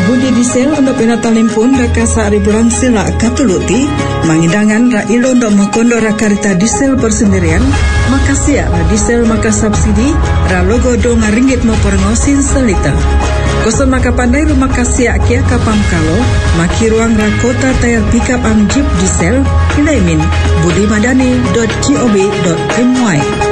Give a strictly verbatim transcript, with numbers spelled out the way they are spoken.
Budi Diesel untuk penatalimpun raka saari bulan sila katuluti mangidangan ra ilondo mokondo rakarita diesel persendirian makasih ra diesel maka subsidi ra logo do ngaringgit mo porengosin selita koson maka pandai rumah kasih kia kapam kalo maki ruang rakota tayar pickup am jeep diesel ilaimin budimadani dot gob dot my.